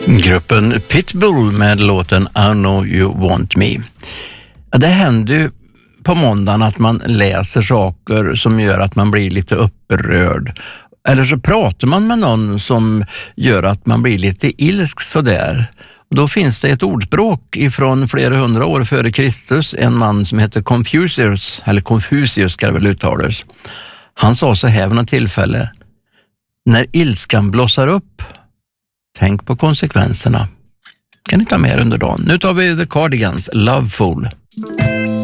Gruppen Pitbull med låten I know you want me. Det händer ju på måndagen att man läser saker som gör att man blir lite upprörd. Eller så pratar man med någon som gör att man blir lite ilsk sådär. Då finns det ett ordspråk ifrån flera hundra år före Kristus. En man som heter Confucius ska det väl uttalas. Han sa så här vid något tillfälle: när ilskan blossar upp, tänk på konsekvenserna. Kan ni ta med under dagen. Nu tar vi The Cardigans, Loveful.